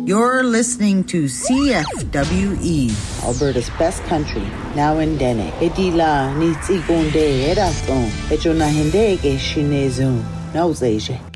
You're listening to CFWE, Alberta's best country, now in Dene. Edila ni tsigunde edakon, echona hende ke shinezun, nauzeje.